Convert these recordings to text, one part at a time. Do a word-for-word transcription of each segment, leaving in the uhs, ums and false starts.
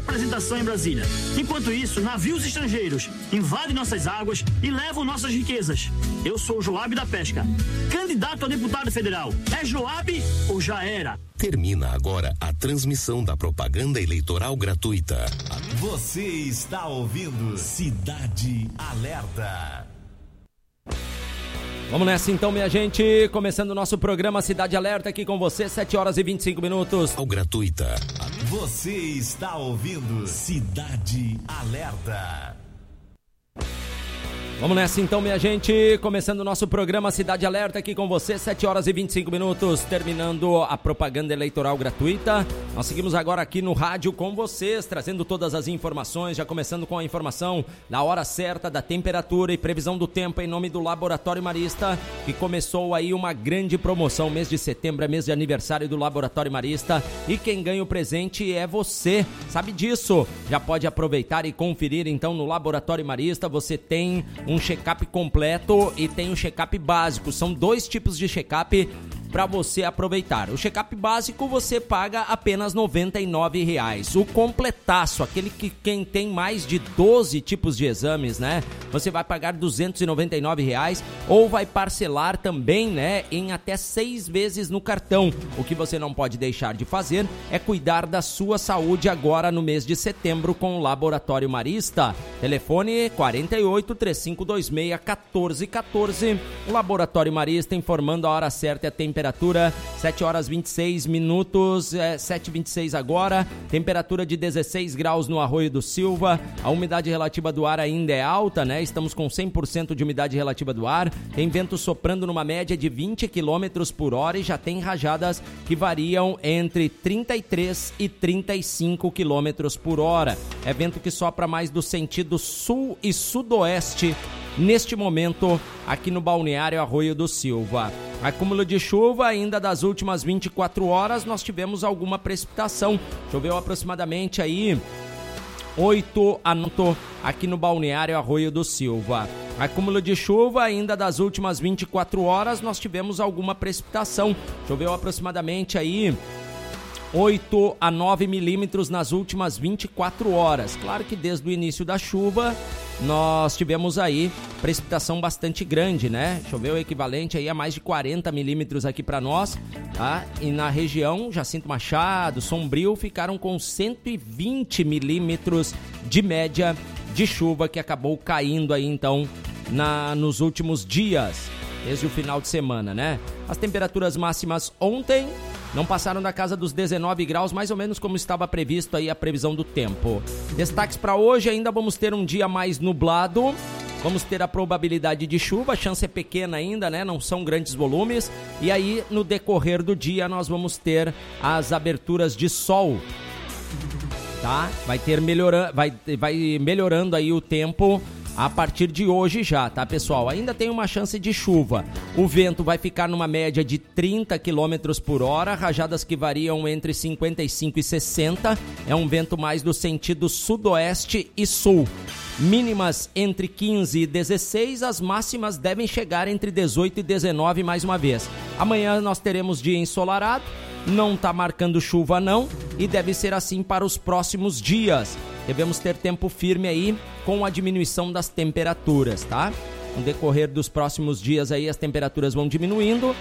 representação em Brasília. Enquanto isso, navios estrangeiros invadem nossas águas e levam nossas riquezas. Eu sou o Joab da Pesca, candidato a deputado federal. É Joab ou já era? Termina agora a transmissão da propaganda eleitoral gratuita. Você está ouvindo Cidade Alerta. Vamos nessa então, minha gente, começando o nosso programa Cidade Alerta aqui com você, sete horas e vinte e cinco minutos. Ao gratuita. Você está ouvindo Cidade Alerta. Vamos nessa então, minha gente, começando o nosso programa Cidade Alerta aqui com você, sete horas e vinte e cinco minutos, terminando a propaganda eleitoral gratuita. Nós seguimos agora aqui no rádio com vocês, trazendo todas as informações, já começando com a informação da hora certa, da temperatura e previsão do tempo em nome do Laboratório Marista, que começou aí uma grande promoção. Mês de setembro é mês de aniversário do Laboratório Marista e quem ganha o presente é você, sabe disso? Já pode aproveitar e conferir então no Laboratório Marista, você tem um check-up completo e tem um check-up básico. São dois tipos de check-up para você aproveitar. O check-up básico você paga apenas noventa e nove reais. O completaço, aquele que quem tem mais de doze tipos de exames, né? Você vai pagar duzentos e noventa e nove reais ou vai parcelar também, né? Em até seis vezes no cartão. O que você não pode deixar de fazer é cuidar da sua saúde agora no mês de setembro com o Laboratório Marista. Telefone quarenta e oito, três cinco dois seis, um quatro um quatro. O Laboratório Marista informando a hora certa e a temperatura. Temperatura sete horas e vinte e seis minutos, é, sete e vinte e seis agora, temperatura de dezesseis graus no Arroio do Silva, a umidade relativa do ar ainda é alta, né? Estamos com cem por cento de umidade relativa do ar, tem vento soprando numa média de vinte quilômetros por hora e já tem rajadas que variam entre trinta e três e trinta e cinco quilômetros por hora. É vento que sopra mais do sentido sul e sudoeste neste momento aqui no balneário Arroio do Silva. Acúmulo de chuva ainda das últimas vinte e quatro horas, nós tivemos alguma precipitação. Choveu aproximadamente aí oito anoto aqui no balneário Arroio do Silva. Acúmulo de chuva ainda das últimas vinte e quatro horas, nós tivemos alguma precipitação. Choveu aproximadamente aí oito a nove milímetros nas últimas vinte e quatro horas. Claro que desde o início da chuva nós tivemos aí precipitação bastante grande, né? Choveu equivalente aí a mais de quarenta milímetros aqui para nós, tá? E na região, Jacinto Machado, Sombrio, ficaram com cento e vinte milímetros de média de chuva que acabou caindo aí então na, nos últimos dias, desde o final de semana, né? As temperaturas máximas ontem não passaram da casa dos dezenove graus, mais ou menos como estava previsto aí a previsão do tempo. Destaques para hoje, ainda vamos ter um dia mais nublado, vamos ter a probabilidade de chuva, a chance é pequena ainda, né? Não são grandes volumes. E aí, no decorrer do dia, nós vamos ter as aberturas de sol, tá? Vai ter melhora... vai... vai melhorando aí o tempo a partir de hoje já, tá, pessoal? Ainda tem uma chance de chuva. O vento vai ficar numa média de trinta quilômetros por hora, rajadas que variam entre cinquenta e cinco e sessenta. É um vento mais do sentido sudoeste e sul. Mínimas entre quinze e dezesseis, as máximas devem chegar entre dezoito e dezenove mais uma vez. Amanhã nós teremos dia ensolarado, não tá marcando chuva não, e deve ser assim para os próximos dias. Devemos ter tempo firme aí com a diminuição das temperaturas, tá? No decorrer dos próximos dias aí as temperaturas vão diminuindo,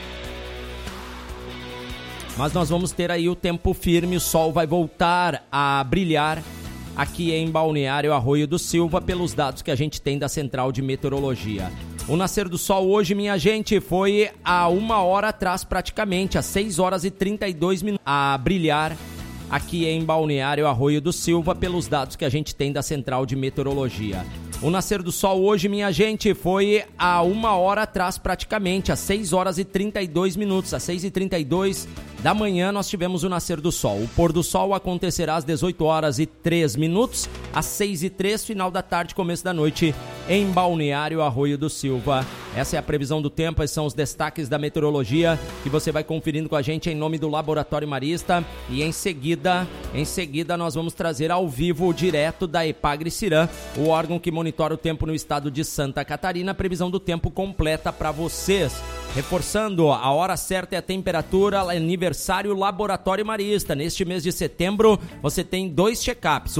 mas nós vamos ter aí o tempo firme, o sol vai voltar a brilhar aqui em Balneário Arroio do Silva, pelos dados que a gente tem da Central de Meteorologia. O nascer do sol hoje, minha gente, foi a uma hora atrás praticamente, às seis horas e trinta e dois minutos, a brilhar aqui em Balneário Arroio do Silva, pelos dados que a gente tem da Central de Meteorologia. O nascer do sol hoje, minha gente, foi a uma hora atrás praticamente, às seis horas e trinta e dois minutos, às seis e trinta e dois da manhã nós tivemos o nascer do sol. O pôr do sol acontecerá às dezoito horas e três minutos, às seis e três, final da tarde, começo da noite, em Balneário Arroio do Silva. Essa é a previsão do tempo, esses são os destaques da meteorologia que você vai conferindo com a gente em nome do Laboratório Marista. E em seguida, em seguida nós vamos trazer ao vivo, direto da Epagre-Cirã, o órgão que monitora o tempo no estado de Santa Catarina, a previsão do tempo completa para vocês. Reforçando, a hora certa é a temperatura, aniversário Laboratório Marista. Neste mês de setembro, você tem dois check-ups.